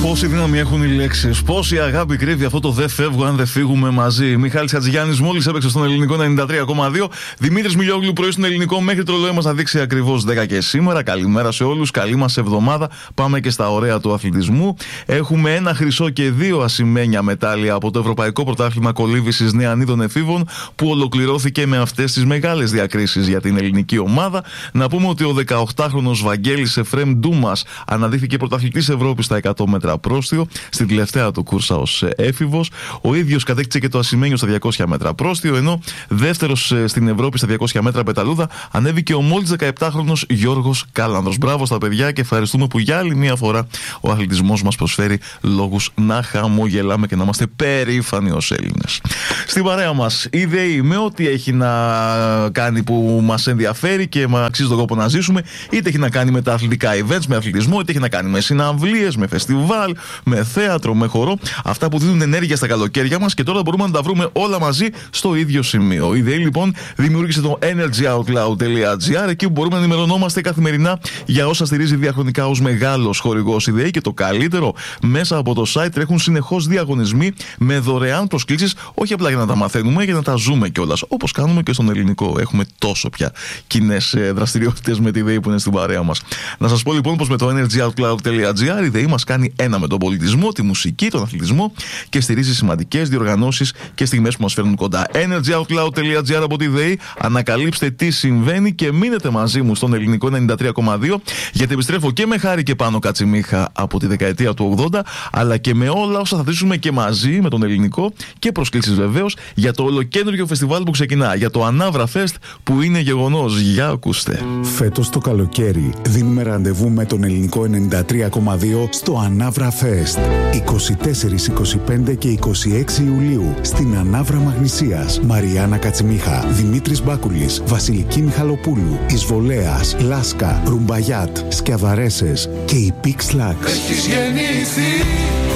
Πόση δύναμη έχουν οι λέξεις, πόση αγάπη κρύβει αυτό το «δεν φεύγω αν δεν φύγουμε μαζί». Μιχάλης Χατζηγιάννης μόλις έπαιξε στον Ελληνικό 93,2. Δημήτρης Μιλιόγλου πρωί στον Ελληνικό μέχρι το ρολόι μας να δείξει ακριβώς 10 και σήμερα. Καλημέρα σε όλους, καλή μας εβδομάδα. Πάμε και στα ωραία του αθλητισμού. Έχουμε ένα χρυσό και 2 ασημένια μετάλλια από το Ευρωπαϊκό Πρωτάθλημα Κολύμβησης Νεανίδων Εφήβων που ολοκληρώθηκε με αυτές τις μεγάλες διακρίσεις για την ελληνική ομάδα. Να πούμε ότι ο 18χρονος Βαγγέλης Εφρέμ Ντούμας αναδείχθηκε πρωταθλητής Ευρώπης στα 100 μέτρα πρόστιο στην τελευταία του κούρσα ως έφηβος. Ο ίδιος κατέκτησε και το ασημένιο στα 200 μέτρα πρόστιο, ενώ δεύτερος στην Ευρώπη στα 200 μέτρα πεταλούδα ανέβηκε ο μόλις 17χρονος Γιώργος Κάλανδρος. Μπράβο στα παιδιά και ευχαριστούμε που για άλλη μια φορά ο αθλητισμός μας προσφέρει λόγους να χαμογελάμε και να είμαστε περήφανοι ως Έλληνες. Στην παρέα μας η ΔΕΗ με ό,τι έχει να κάνει που μας ενδιαφέρει και μα αξίζει τον κόπο να ζήσουμε, είτε έχει να κάνει με τα αθλητικά events, με αθλητισμό, είτε έχει να κάνει με συναυλίες, με φεστιβάλ, με θέατρο, με χορό. Αυτά που δίνουν ενέργεια στα καλοκαίρια μας και τώρα μπορούμε να τα βρούμε όλα μαζί στο ίδιο σημείο. Η ΔΕΗ λοιπόν δημιούργησε το energyoutloud.gr, εκεί που μπορούμε να ενημερωνόμαστε καθημερινά για όσα στηρίζει διαχρονικά ως μεγάλος χορηγός η ΔΕΗ. Και το καλύτερο, μέσα από το site τρέχουν συνεχώς διαγωνισμοί με δωρεάν προσκλήσεις, όχι απλά για να τα μαθαίνουμε, για να τα ζούμε κιόλας. Όπως κάνουμε και στον Ελληνικό. Έχουμε τόσο πια κοινές δραστηριότητες με τη ΔΕΗ που είναι στην παρέα μας. Να σας πω λοιπόν πως με το energyoutloud.gr η ΔΕΗ μας κάνει ένα με τον πολιτισμό, τη μουσική, τον αθλητισμό και στηρίζει σημαντικές διοργανώσεις και στιγμές που μας φέρνουν κοντά. energyoutloud.gr από τη ΔΕΗ. Ανακαλύψτε τι συμβαίνει και μείνετε μαζί μου στον Ελληνικό 93,2, γιατί επιστρέφω και με Χάρη και Πάνο Κατσιμίχα από τη δεκαετία του 80, αλλά και με όλα όσα θα ζήσουμε και μαζί με τον Ελληνικό και προσκλήσεις βεβαίως για το ολοκέντριο φεστιβάλ που ξεκινά, για το Ανάβρα Fest που είναι γεγονός. Για ακούστε. Φέτος το καλοκαίρι δίνουμε ραντεβού με τον Ελληνικό 93,2 στο Ανάβρα Fest. 24, 25 και 26 Ιουλίου στην Ανάβρα Μαγνησίας. Μαριάννα Κατσιμίχα, Δημήτρης Μπάκουλης, Βασιλική Μιχαλοπούλου, Εισβολέας, Λάσκα, Ρουμπαγιάτ, Σκιαβαρέσες και η Pix Lax. Έχεις γεννηθεί.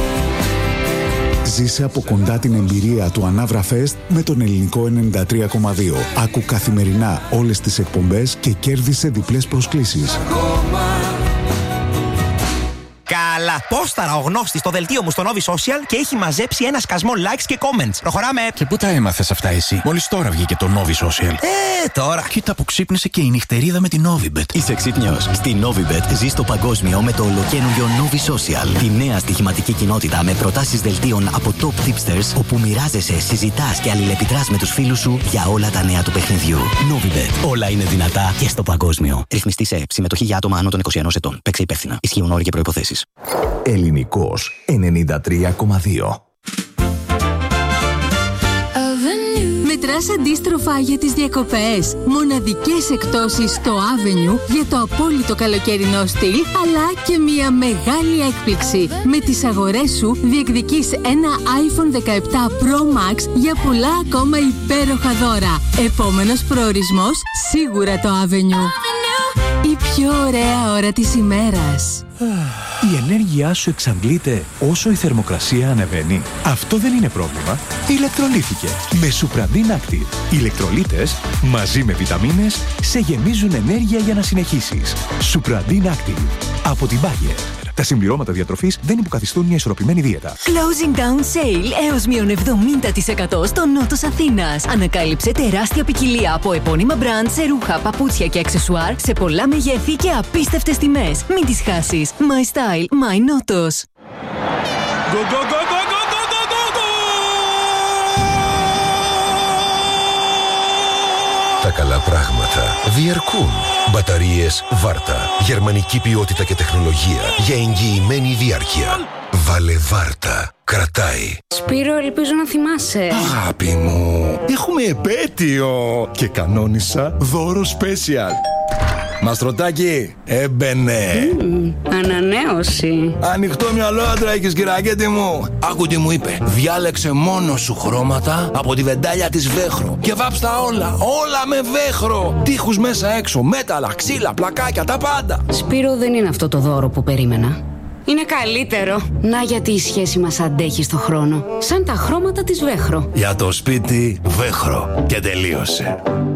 Ζήσε από κοντά την εμπειρία του Ανάβρα Fest με τον Ελληνικό 93,2. Άκου καθημερινά όλες τις εκπομπές και κέρδισε διπλές προσκλήσεις. Καλά, πόσταρα ο γνώστης στο δελτίο μου στο Novi Social και έχει μαζέψει ένα σκασμό likes και comments. Προχωράμε! Και πού τα έμαθες αυτά εσύ? Μόλις τώρα βγήκε το Novi Social. Τώρα. Κοίτα που ξύπνησε και η νυχτερίδα με την Novibet. Είσαι ξύπνιος? Στη Novibet ζεις το παγκόσμιο με το ολοκαίνουργιο Novi Social. Τη νέα στοιχηματική κοινότητα με προτάσεις δελτίων από top tipsters, όπου μοιράζεσαι, συζητάς και αλληλεπιδράς με τους φίλους σου για όλα τα νέα του παιχνιδιού. Novibet. Όλα είναι δυνατά και στο παγκόσμιο. Ρυθμιστή σε ΕΕΠ. Συμμετοχή για άτομα άνω των 21 ετών. Παίξε υπεύθυνα. Ισχύουν όροι και προϋποθέσεις. Ελληνικός 93,2. Μετράς αντίστροφα για τις διακοπές. Μοναδικές εκπτώσεις στο Avenue για το απόλυτο καλοκαιρινό στυλ, αλλά και μια μεγάλη έκπληξη. Με τις αγορές σου διεκδικείς ένα iPhone 17 Pro Max για πολλά ακόμα υπέροχα δώρα. Επόμενος προορισμός, σίγουρα το Avenue. Η πιο ωραία ώρα της ημέρας. Η ενέργειά σου εξαντλείται όσο η θερμοκρασία ανεβαίνει. Αυτό δεν είναι πρόβλημα. Ηλεκτρολύθηκε με Supradin Active. Οι ηλεκτρολίτες μαζί με βιταμίνες σε γεμίζουν ενέργεια για να συνεχίσεις. Supradin Active από την Bayer. Τα συμπληρώματα διατροφής δεν υποκαθιστούν μια ισορροπημένη δίαιτα. Closing down sale έως μείον 70% στο νότος Αθήνας. Ανακάλυψε τεράστια ποικιλία από επώνυμα μπραντ σε ρούχα, παπούτσια και αξεσουάρ σε πολλά μεγέθη και απίστευτες τιμές. Μην τις χάσεις. My style, my νότος. Go, go, go, go, go, go, go, go, go! Τα καλά πράγματα διαρκούν. Μπαταρίες Βάρτα. Γερμανική ποιότητα και τεχνολογία για εγγυημένη διάρκεια. Βάλε Βάρτα. Κρατάει. Σπύρο, ελπίζω να θυμάσαι. Αγάπη μου, έχουμε επέτειο και κανόνισα δώρο special. Μαστρωτάκι, έμπαινε. Ανανέωση. Ανοιχτό μυαλό άντρα έχεις, κυρακέτη μου. Άκου τι μου είπε. Διάλεξε μόνο σου χρώματα από τη βεντάλια της Βέχρο και βάψτα όλα, όλα με Βέχρο. Τείχους μέσα έξω, μέταλλα, ξύλα, πλακάκια, τα πάντα. Σπύρο, δεν είναι αυτό το δώρο που περίμενα. Είναι καλύτερο. Να γιατί η σχέση μας αντέχει στο χρόνο. Σαν τα χρώματα της Βέχρο. Για το σπίτι Βέχρο. Και τελείωσε.